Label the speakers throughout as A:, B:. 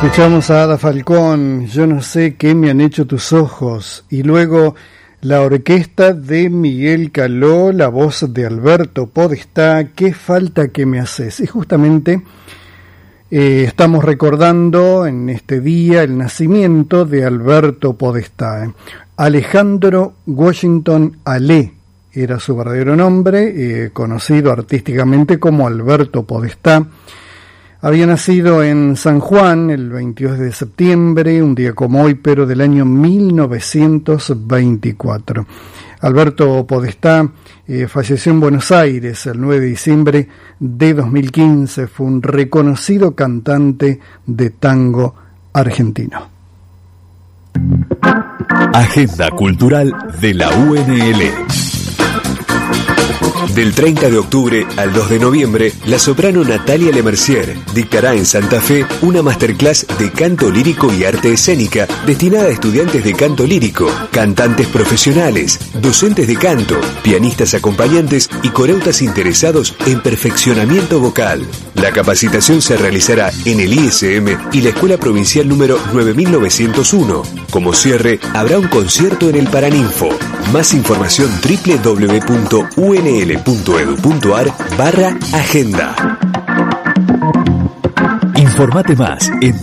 A: Escuchamos a Ada Falcón, Yo no sé qué me han hecho tus ojos, y luego la orquesta de Miguel Caló, la voz de Alberto Podestá, Qué falta que me haces. Y justamente estamos recordando en este día el nacimiento de Alberto Podestá. Alejandro Washington Alé era su verdadero nombre, conocido artísticamente como Alberto Podestá. Había nacido en San Juan el 22 de septiembre, un día como hoy, pero del año 1924. Alberto Podestá falleció en Buenos Aires el 9 de diciembre de 2015. Fue un reconocido cantante de tango argentino.
B: Agenda Cultural de la UNL. Del 30 de octubre al 2 de noviembre, la soprano Natalia Lemercier dictará en Santa Fe una masterclass de canto lírico y arte escénica destinada a estudiantes de canto lírico, cantantes profesionales, docentes de canto, pianistas acompañantes y coreutas interesados en perfeccionamiento vocal. La capacitación se realizará en el ISM y la Escuela Provincial número 9901. Como cierre, habrá un concierto en el Paraninfo. Más información www.unl.edu.ar/agenda. Informate más en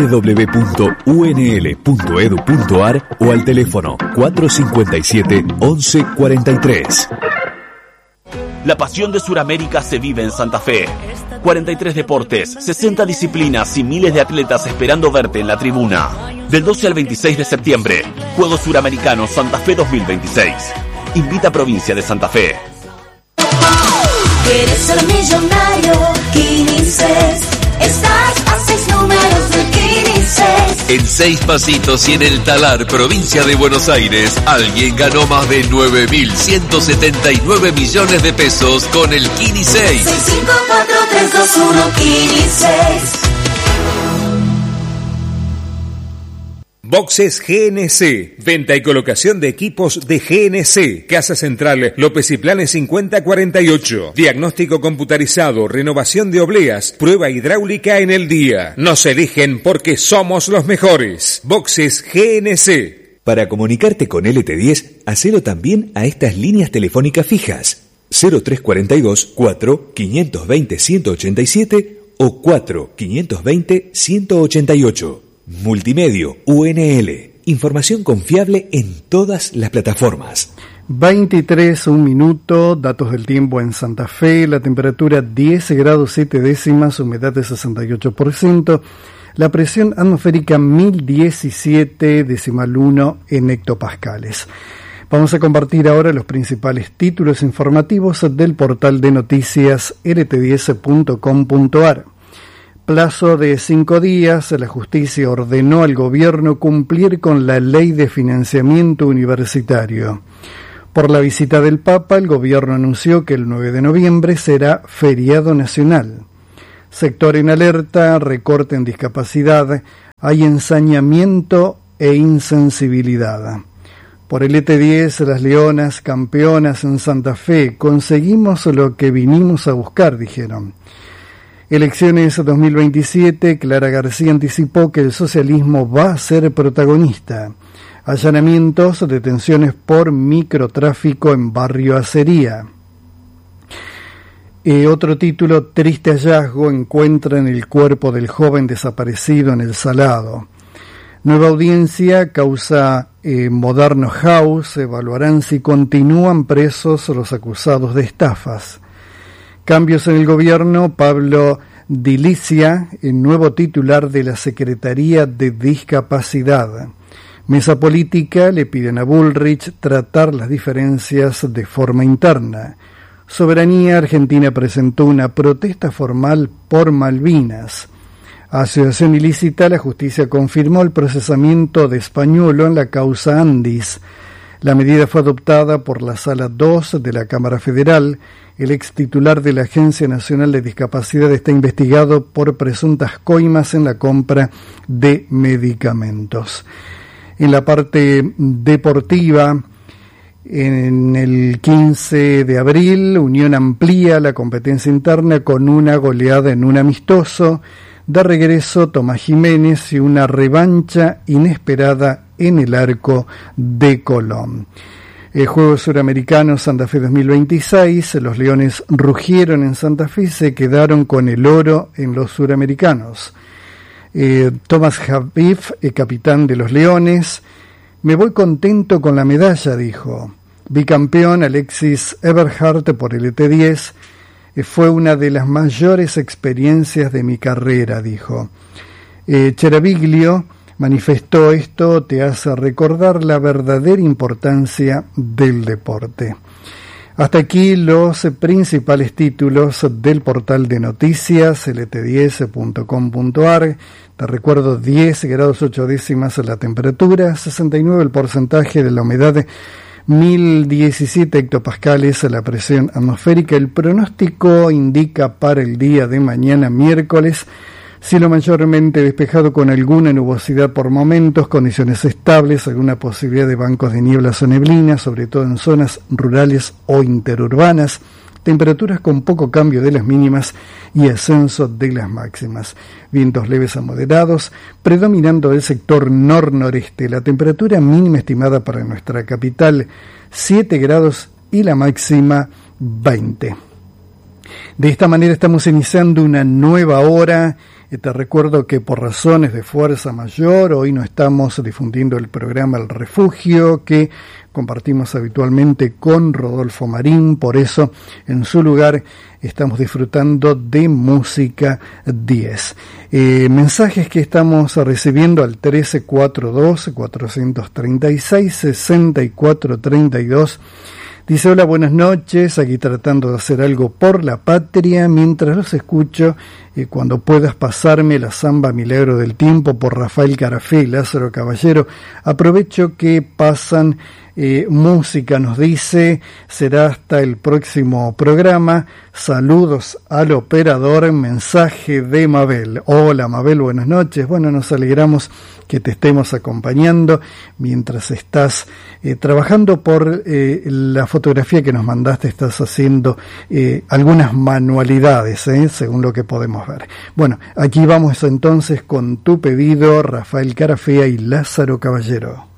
B: www.unl.edu.ar o al teléfono 457-1143.
C: La pasión de Sudamérica se vive en Santa Fe. 43 deportes, 60 disciplinas y miles de atletas esperando verte en la tribuna. Del 12 al 26 de septiembre, Juegos Suramericanos Santa Fe 2026. Invita a Provincia de Santa Fe.
D: ¿Quieres ser millonario? Quinices. Estás a 6 números de Quinices.
E: En 6 pasitos y en el Talar, provincia de Buenos Aires, alguien ganó más de 9.179 millones de pesos con el Quini 6.
D: 654321 Quini 6.
F: Boxes GNC, venta y colocación de equipos de GNC, Casa Central, López y Planes 5048, diagnóstico computarizado, renovación de obleas, prueba hidráulica en el día. Nos eligen porque somos los mejores. Boxes GNC.
B: Para comunicarte con LT10, hacelo también a estas líneas telefónicas fijas: 0342 4 520 187 o 4 520 188. Multimedio UNL. Información confiable en todas las plataformas.
A: 23, un minuto, datos del tiempo en Santa Fe, la temperatura 10 grados 7 décimas, humedad de 68%, la presión atmosférica 1017,1 en hectopascales. Vamos a compartir ahora los principales títulos informativos del portal de noticias rt10.com.ar. Plazo de 5 días, la justicia ordenó al gobierno cumplir con la ley de financiamiento universitario. Por la visita del Papa, el gobierno anunció que el 9 de noviembre será feriado nacional. Sector en alerta, recorte en discapacidad, hay ensañamiento e insensibilidad. Por el ET10, las Leonas campeonas en Santa Fe, conseguimos lo que vinimos a buscar, dijeron. Elecciones 2027, Clara García anticipó que el socialismo va a ser protagonista. Allanamientos, detenciones por microtráfico en Barrio Acería. Otro título, triste hallazgo, encuentran el cuerpo del joven desaparecido en el Salado. Nueva audiencia, causa Moderno House, evaluarán si continúan presos los acusados de estafas. Cambios en el gobierno, Pablo Dilicia, el nuevo titular de la Secretaría de Discapacidad. Mesa política, le piden a Bullrich tratar las diferencias de forma interna. Soberanía, Argentina presentó una protesta formal por Malvinas. Asociación ilícita, la justicia confirmó el procesamiento de Españolo en la causa Andis. La medida fue adoptada por la Sala 2 de la Cámara Federal. El ex titular de la Agencia Nacional de Discapacidad está investigado por presuntas coimas en la compra de medicamentos. En la parte deportiva, en el 15 de abril, Unión amplía la competencia interna con una goleada en un amistoso. De regreso Tomás Jiménez y una revancha inesperada en el arco de Colón. Juegos Suramericanos Santa Fe 2026, los Leones rugieron en Santa Fe y se quedaron con el oro en los Suramericanos. Tomás Javif, capitán de los Leones: me voy contento con la medalla, dijo. Bicampeón Alexis Eberhardt por el ET10, fue una de las mayores experiencias de mi carrera, dijo. Cheraviglio manifestó: esto te hace recordar la verdadera importancia del deporte. Hasta aquí los principales títulos del portal de noticias, lt10.com.ar. Te recuerdo, 10 grados 8 décimas la temperatura, 69 el porcentaje de la humedad, 1017 hectopascales la presión atmosférica. El pronóstico indica para el día de mañana, miércoles, cielo mayormente despejado con alguna nubosidad por momentos, condiciones estables, alguna posibilidad de bancos de nieblas o neblina, sobre todo en zonas rurales o interurbanas, temperaturas con poco cambio de las mínimas y ascenso de las máximas. Vientos leves a moderados, predominando el sector nor-noreste. La temperatura mínima estimada para nuestra capital, 7 grados y la máxima 20. De esta manera estamos iniciando una nueva hora. Te recuerdo que por razones de fuerza mayor hoy no estamos difundiendo el programa El Refugio que compartimos habitualmente con Rodolfo Marín, por eso en su lugar estamos disfrutando de Música 10. Mensajes que estamos recibiendo al 1342 436 6432. Dice: hola, buenas noches, aquí tratando de hacer algo por la patria, mientras los escucho, cuando puedas pasarme la samba Milagro del Tiempo por Rafael Carafé y Lázaro Caballero. Aprovecho que pasan música, nos dice, será hasta el próximo programa. Saludos al operador, mensaje de Mabel. Hola Mabel, buenas noches. Bueno, nos alegramos que te estemos acompañando mientras estás trabajando por la fotografía que nos mandaste. Estás haciendo algunas manualidades, según lo que podemos ver. Bueno, aquí vamos entonces con tu pedido, Rafael Carafea y Lázaro Caballero.